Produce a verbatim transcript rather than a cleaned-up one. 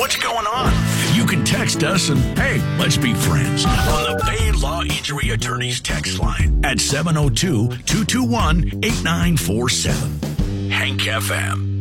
What's going on? You can text us and, hey, let's be friends on the Bay Law Injury Attorneys text line at seven oh two, two two one, eight nine four seven. Hank F M.